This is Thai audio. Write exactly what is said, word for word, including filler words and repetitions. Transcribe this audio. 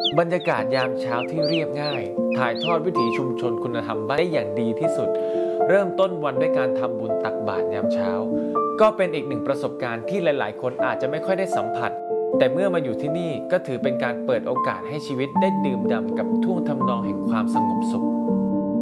บรรยากาศยามเช้าที่เรียบง่ายถ่ายทอดวิถีชุมชนคุณธรรมได้อย่างดีที่สุดเริ่มต้นวันด้วยการทำบุญตักบาตรยามเช้าก็เป็นอีกหนึ่งประสบการณ์ที่หลายๆคนอาจจะไม่ค่อยได้สัมผัสแต่เมื่อมาอยู่ที่นี่ก็ถือเป็นการเปิดโอกาสให้ชีวิตได้ดื่มด่ำกับท่วงทำนองแห่งความสงบสุข